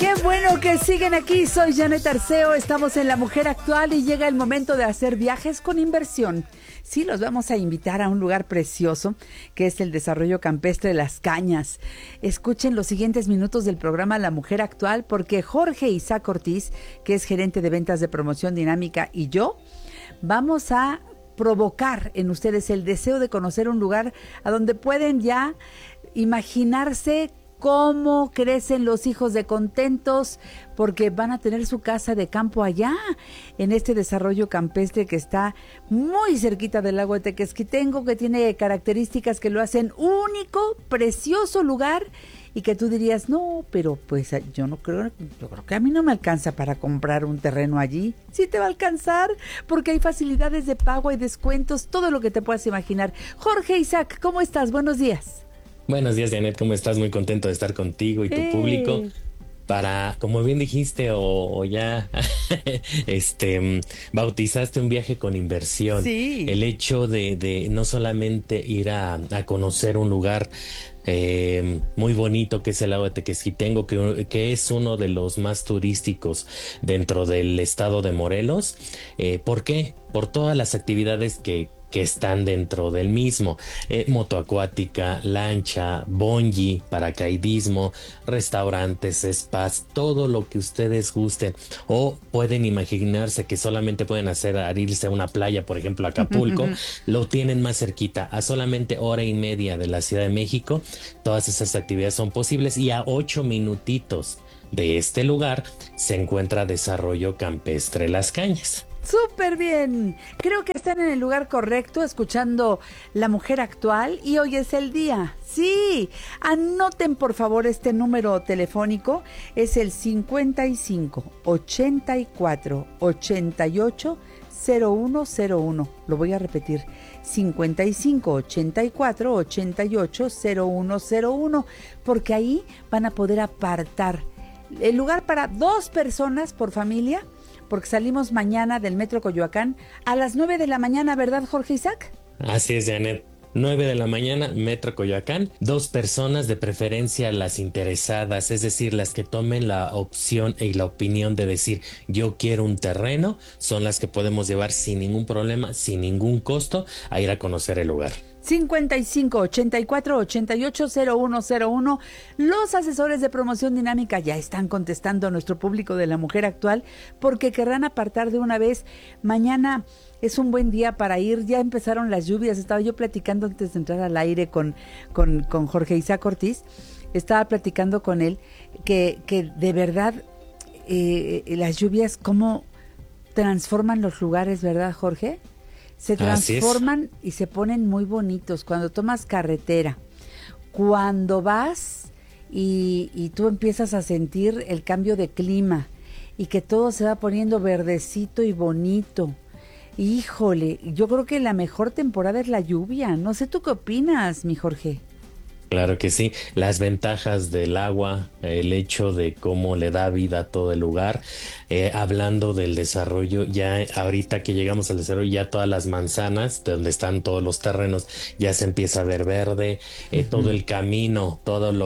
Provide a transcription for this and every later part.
Qué bueno que siguen aquí, soy Janet Arceo, estamos en La Mujer Actual y llega el momento de hacer viajes con inversión. Sí, los vamos a invitar a un lugar precioso que es el Desarrollo Campestre de Las Cañas. Escuchen los siguientes minutos del programa La Mujer Actual porque Jorge Isaac Ortiz, que es gerente de ventas de promoción dinámica, y yo vamos a provocar en ustedes el deseo de conocer un lugar a donde pueden ya imaginarse cómo crecen los hijos de contentos, porque van a tener su casa de campo allá, en este desarrollo campestre que está muy cerquita del lago de Tequesquitengo, que tiene características que lo hacen único, precioso lugar, y que tú dirías, no, pero pues yo creo que a mí no me alcanza para comprar un terreno allí. Sí te va a alcanzar, porque hay facilidades de pago y descuentos, todo lo que te puedas imaginar. Jorge Isaac, ¿cómo estás? Buenos días. Buenos días, Janet, ¿cómo estás? Muy contento de estar contigo y tu público para, como bien dijiste, o ya bautizaste un viaje con inversión. Sí. El hecho de no solamente ir a conocer un lugar muy bonito que es el lago de Tequesquitengo, que es uno de los más turísticos dentro del estado de Morelos. ¿Por qué? Por todas las actividades que están dentro del mismo, moto acuática, lancha, bungee, paracaidismo, restaurantes, spas, todo lo que ustedes gusten, o pueden imaginarse que solamente pueden hacer al irse a una playa, por ejemplo Acapulco, lo tienen más cerquita, a solamente hora y media de la Ciudad de México. Todas esas actividades son posibles y a 8 minutitos de este lugar se encuentra Desarrollo Campestre Las Cañas. Súper bien, creo que están en el lugar correcto escuchando La Mujer Actual y hoy es el día. Sí, anoten por favor este número telefónico, es el 55 84 88 0101. Lo voy a repetir, 55 84 88 0101, porque ahí van a poder apartar el lugar para 2 personas por familia, porque salimos mañana del Metro Coyoacán a las 9 de la mañana, ¿verdad, Jorge Isaac? Así es, Janet. 9 de la mañana, Metro Coyoacán. 2 personas, de preferencia las interesadas, es decir, las que tomen la opción y la opinión de decir yo quiero un terreno, son las que podemos llevar sin ningún problema, sin ningún costo, a ir a conocer el lugar. 55 84 88 0101. Los asesores de promoción dinámica ya están contestando a nuestro público de La Mujer Actual porque querrán apartar de una vez. Mañana es un buen día para ir, ya empezaron las lluvias. Estaba yo platicando antes de entrar al aire con Jorge Isaac Ortiz, estaba platicando con él que de verdad las lluvias cómo transforman los lugares, ¿verdad, Jorge? Se transforman y se ponen muy bonitos cuando tomas carretera, cuando vas y tú empiezas a sentir el cambio de clima y que todo se va poniendo verdecito y bonito. Híjole, yo creo que la mejor temporada es la lluvia. No sé, ¿tú qué opinas, mi Jorge? Claro que sí, las ventajas del agua, el hecho de cómo le da vida a todo el lugar. Hablando del desarrollo, ya ahorita que llegamos al desarrollo, ya todas las manzanas, donde están todos los terrenos, ya se empieza a ver verde, todo el camino,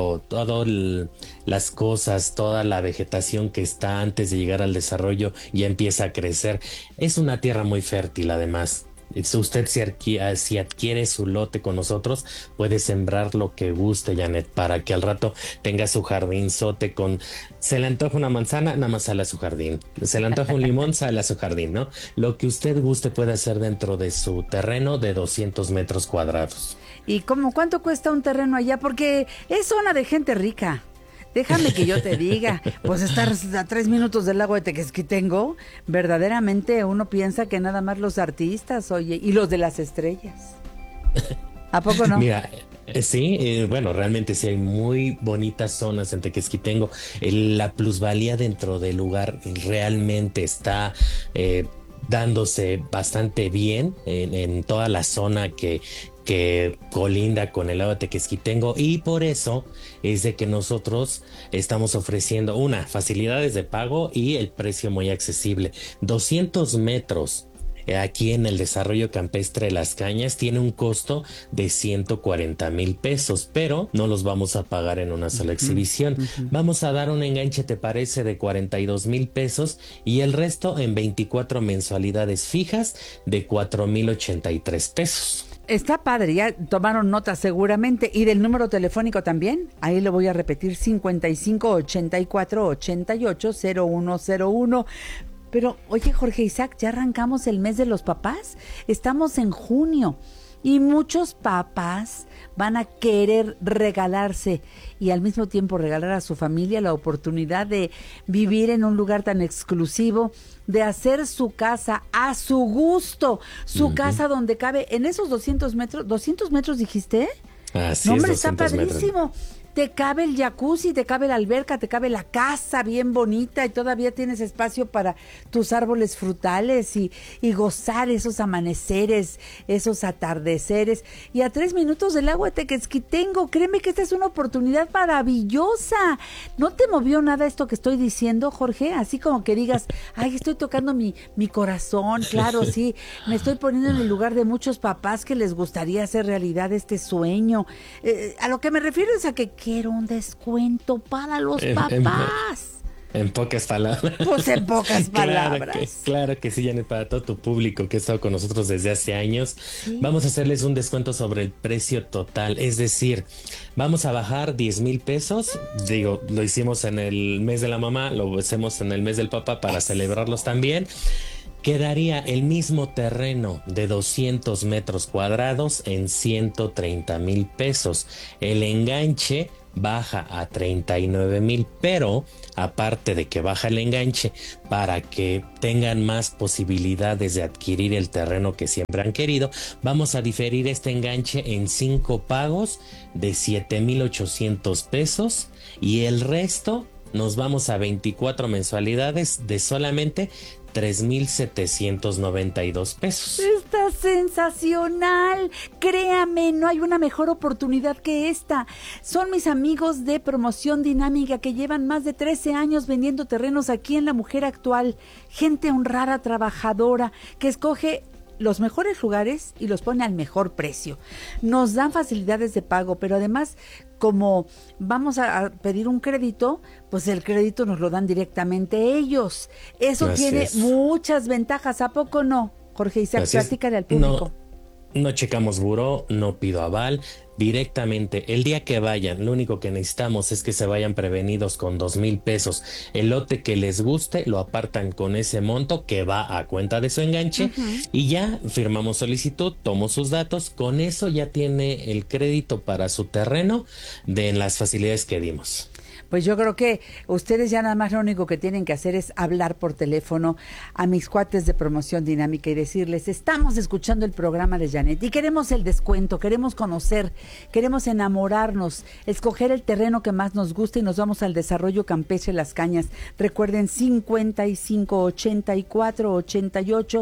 las cosas, toda la vegetación que está antes de llegar al desarrollo ya empieza a crecer. Es una tierra muy fértil además. Usted si adquiere su lote con nosotros, puede sembrar lo que guste, Janet, para que al rato tenga su jardinzote con... Se le antoja una manzana, nada más sale a su jardín. Se le antoja un limón, sale a su jardín, ¿no? Lo que usted guste puede hacer dentro de su terreno de 200 metros cuadrados. ¿Y cuánto cuesta un terreno allá? Porque es zona de gente rica. Déjame que yo te diga, pues estar a 3 minutos del lago de Tequesquitengo, verdaderamente uno piensa que nada más los artistas, oye, y los de las estrellas. ¿A poco no? Mira, sí, bueno, realmente sí hay muy bonitas zonas en Tequesquitengo. La plusvalía dentro del lugar realmente está dándose bastante bien en toda la zona que colinda con el lago de Tequesquitengo, y por eso es de que nosotros estamos ofreciendo facilidades de pago y el precio muy accesible. 200 metros aquí en el desarrollo campestre Las Cañas tiene un costo de 140,000 pesos, pero no los vamos a pagar en una sola exhibición. Vamos a dar un enganche, ¿te parece?, de 42,000 pesos y el resto en 24 mensualidades fijas de 4,083 pesos. Está padre, ya tomaron nota seguramente. ¿Y del número telefónico también? Ahí lo voy a repetir, 55 84 88 0101. Pero, oye, Jorge Isaac, ¿ya arrancamos el mes de los papás? Estamos en junio y muchos papás van a querer regalarse y al mismo tiempo regalar a su familia la oportunidad de vivir en un lugar tan exclusivo, de hacer su casa a su gusto, su casa donde cabe en esos 200 metros dijiste. Así no, es, hombre, está 200 padrísimo. metros. Te cabe el jacuzzi, te cabe la alberca, te cabe la casa bien bonita y todavía tienes espacio para tus árboles frutales y gozar esos amaneceres, esos atardeceres. Y a 3 minutos del agua de Tequesquitengo, créeme que esta es una oportunidad maravillosa. ¿No te movió nada esto que estoy diciendo, Jorge? Así como que digas, ay, estoy tocando mi corazón, claro, sí, me estoy poniendo en el lugar de muchos papás que les gustaría hacer realidad este sueño. A lo que me refiero es a que quiero un descuento para los papás. En pocas palabras. Pues en pocas palabras. Claro que sí, Janet, para todo tu público que ha estado con nosotros desde hace años, sí, vamos a hacerles un descuento sobre el precio total. Es decir, vamos a bajar 10,000 pesos. Digo, lo hicimos en el mes de la mamá, lo hacemos en el mes del papá para celebrarlos también. Quedaría el mismo terreno de 200 metros cuadrados en 130,000 pesos. El enganche baja a 39,000, pero aparte de que baja el enganche, para que tengan más posibilidades de adquirir el terreno que siempre han querido, vamos a diferir este enganche en 5 pagos de 7,800 pesos y el resto nos vamos a 24 mensualidades de solamente 3,792 pesos. Está sensacional. Créame, no hay una mejor oportunidad que esta. Son mis amigos de Promoción Dinámica que llevan más de 13 años vendiendo terrenos aquí en La Mujer Actual. Gente honrada, trabajadora, que escoge los mejores lugares y los pone al mejor precio. Nos dan facilidades de pago, pero además, como vamos a pedir un crédito, pues el crédito nos lo dan directamente ellos. Eso Así tiene es. muchas ventajas. ¿A poco no, Jorge Isaac? Platícale al público. No checamos buró, no pido aval, directamente el día que vayan, lo único que necesitamos es que se vayan prevenidos con 2,000 pesos. El lote que les guste lo apartan con ese monto que va a cuenta de su enganche y ya firmamos solicitud, tomo sus datos, con eso ya tiene el crédito para su terreno de las facilidades que dimos. Pues yo creo que ustedes ya nada más lo único que tienen que hacer es hablar por teléfono a mis cuates de Promoción Dinámica y decirles, estamos escuchando el programa de Janet y queremos el descuento, queremos conocer, queremos enamorarnos, escoger el terreno que más nos guste y nos vamos al desarrollo campestre Las Cañas. Recuerden, 55 84 88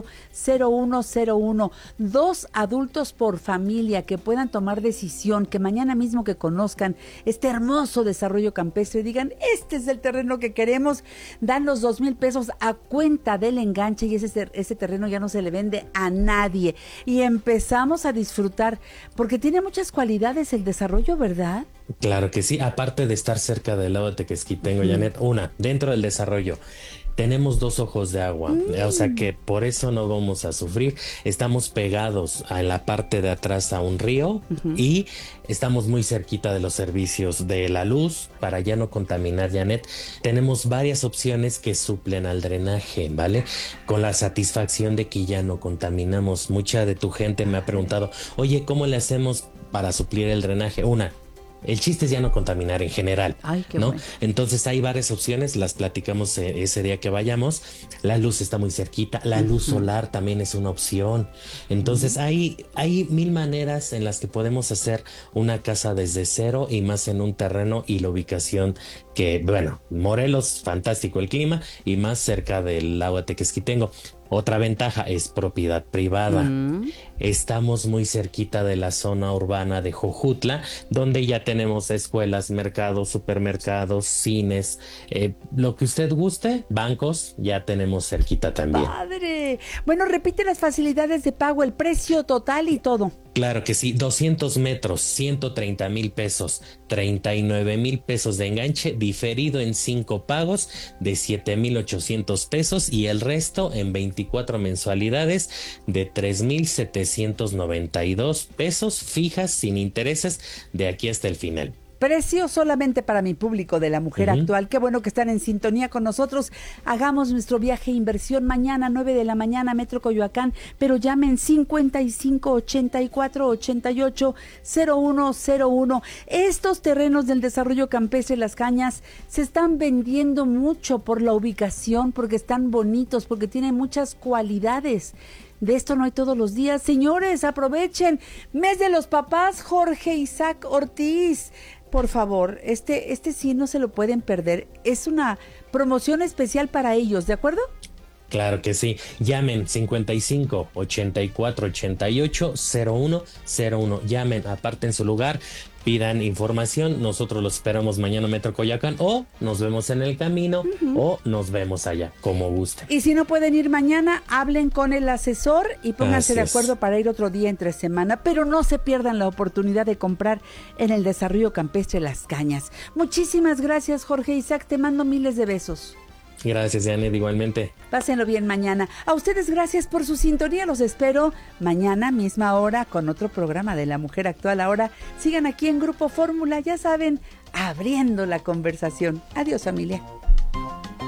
0101. 2 adultos por familia que puedan tomar decisión, que mañana mismo que conozcan este hermoso desarrollo campestre y digan, este es el terreno que queremos, dan los 2,000 pesos a cuenta del enganche y ese terreno ya no se le vende a nadie y empezamos a disfrutar, porque tiene muchas cualidades el desarrollo, ¿verdad? Claro que sí, aparte de estar cerca del lago de Tequesquitengo, Janet, dentro del desarrollo tenemos 2 ojos de agua, o sea que por eso no vamos a sufrir. Estamos pegados a la parte de atrás a un río y estamos muy cerquita de los servicios de la luz para ya no contaminar, Janet. Tenemos varias opciones que suplen al drenaje, ¿vale? Con la satisfacción de que ya no contaminamos. Mucha de tu gente me ha preguntado, oye, ¿cómo le hacemos para suplir el drenaje? El chiste es ya no contaminar en general, ay, qué ¿no? bueno. Entonces hay varias opciones, las platicamos ese día que vayamos. La luz está muy cerquita, la luz solar también es una opción. Entonces hay 1,000 maneras en las que podemos hacer una casa desde cero y más en un terreno y la ubicación que bueno, Morelos, fantástico el clima y más cerca del lago de Tequesquitengo. Otra ventaja es propiedad privada. Estamos muy cerquita de la zona urbana de Jojutla, donde ya tenemos escuelas, mercados, supermercados, cines, lo que usted guste, bancos, ya tenemos cerquita también. ¡Padre! Bueno, repite las facilidades de pago, el precio total y todo. Claro que sí, 200 metros, 130,000 pesos, 39,000 pesos de enganche, diferido en 5 pagos de 7,800 pesos y el resto en 24 mensualidades de 3,792 pesos fijas sin intereses de aquí hasta el final. Precio solamente para mi público de la mujer actual. Qué bueno que están en sintonía con nosotros. Hagamos nuestro viaje e inversión mañana, 9 de la mañana, Metro Coyoacán, pero llamen 55 84 88 0101. Estos terrenos del desarrollo campestre Las Cañas se están vendiendo mucho por la ubicación, porque están bonitos, porque tienen muchas cualidades. De esto no hay todos los días. Señores, aprovechen. Mes de los papás, Jorge Isaac Ortiz. Por favor, este sí no se lo pueden perder. Es una promoción especial para ellos, ¿de acuerdo? Claro que sí. Llamen 55 84 88 0101. Llamen, aparten su lugar, pidan información. Nosotros los esperamos mañana en Metro Coyoacán o nos vemos en el camino o nos vemos allá, como guste. Y si no pueden ir mañana, hablen con el asesor y pónganse de acuerdo para ir otro día entre semana, pero no se pierdan la oportunidad de comprar en el desarrollo campestre Las Cañas. Muchísimas gracias, Jorge Isaac, te mando miles de besos. Gracias, Janet, igualmente. Pásenlo bien mañana. A ustedes gracias por su sintonía. Los espero mañana, misma hora, con otro programa de La Mujer Actual. Ahora sigan aquí en Grupo Fórmula, ya saben, abriendo la conversación. Adiós, familia.